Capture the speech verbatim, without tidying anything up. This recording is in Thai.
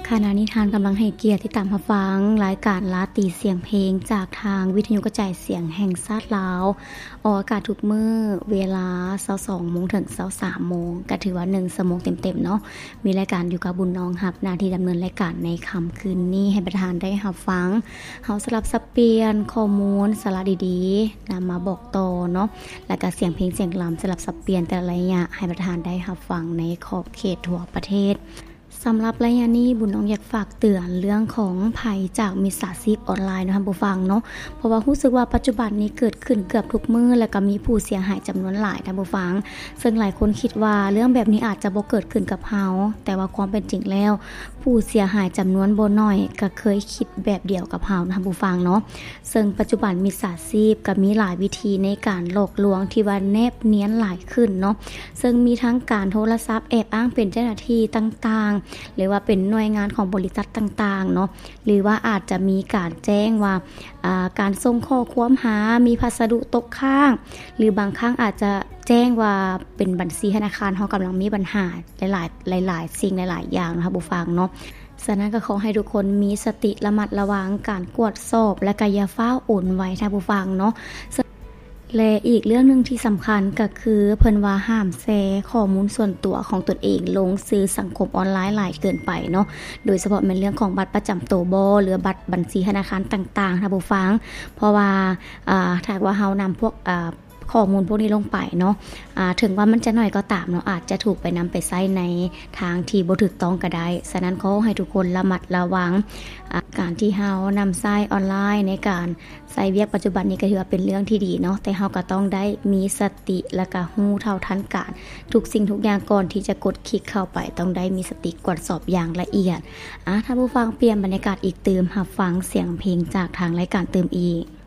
ขณะนี้ทานกำลังให้เกียรติที่ตามรับฟังรายการลาตีเสียงเพลงจากทางวิทยุกระจายเสียงแห่งชาติลาวออกอากาศทุกมื้อเวลา ยี่สิบสองโมง ถึง ยี่สิบสามโมงก็ถือว่าหนึ่งชั่วโมงเต็มๆเนาะมีรายการอยู่กับบุญน้องรับหน้าที่ดำเนินรายการในค่ำคืนนี้ให้ประธานได้รับฟังเฮาสลับสับเปลี่ยนข้อมูลสาระดีๆนำมาบอกต่อเนาะแล้วก็เสียงเพลงเสียงลำสลับสับเปลี่ยนแต่ละระยะให้ประธานได้รับฟังในขอบเขตทั่วประเทศสำหรับระยะนี้บุญน้องอยากฝากเตือนเรื่องของภัยจากมิจฉาชีพออนไลน์นะคะผู้ฟังเนาะเพราะว่ารู้สึกว่าปัจจุบันนี้เกิดขึ้นเกือบทุกมื้อแล้วก็มีผู้เสียหายจำนวนหลายท่านผู้ฟังซึ่งหลายคนคิดว่าเรื่องแบบนี้อาจจะบ่เกิดขึ้นกับเฮาแต่ว่าความเป็นจริงแล้วผู้เสียหายจำนวนบ่น้อยก็เคยคิดแบบเดียวกับเฮาท่านผู้ฟังเนาะซึ่งปัจจุบันมิจฉาชีพก็มีหลายวิธีในการหลอกลวงที่ว่าแนบเนียนหลายขึ้นเนาะซึ่งมีทั้งการโทรศัพท์แอบอ้างเป็นเจ้าหน้าที่ต่างๆหรือว่าเป็นหน่วยงานของบริษัทต่างๆเนาะหรือว่าอาจจะมีการแจ้งว่าการส่งข้อความหามีพัสดุตกค้างหรือบางครั้งอาจจะแจ้งว่าเป็นบัญชีธนาคารเฮากำลังมีปัญหาหลายๆหลายๆสิ่งหลายๆอย่างนะคะผู้ฟังเนาะฉะนั้นก็ขอให้ทุกคนมีสติระมัดระวังการกวดสอบและก็อย่าฟ้าวโอนไว้ท่านผู้ฟังเนาะและอีกเรื่องนึงที่สำคัญก็คือเพิ่นว่าห้ามแชร์ข้อมูลส่วนตัวของตนเองลงสื่อสังคมออนไลน์หลายเกินไปเนาะโดยเฉพาะเป็นเรื่องของบัตรประจำตัวบ่หรือบัตรบัญชีธนาคารต่างๆท่านผู้ฟังเพราะว่าอ่าถ้าว่าเฮานำพวกอ่าข้อมูลพวกนี้ลงไปเนาะอ่าถึงว่ามันจะน้อยก็ตามเนาะอาจจะถูกไปนำไปใช้ในทางที่บ่ถูกต้องก็ได้ฉะนั้นขอให้ทุกคนระมัดระวังการที่เฮานำใช้ออนไลน์ในการใช้เวียกปัจจุบันนี้ก็ถือว่าเป็นเรื่องที่ดีเนาะแต่เฮาก็ต้องได้มีสติและก็รู้เท่าทันการทุกสิ่งทุกอย่างก่อนที่จะกดคลิกเข้าไปต้องได้มีสติกวดสอบอย่างละเอียดอ่ะถ้าผู้ฟังเปลี่ยนบรรยากาศอีกเติมรับฟังเสียงเพลงจากทางรายการเติมอีก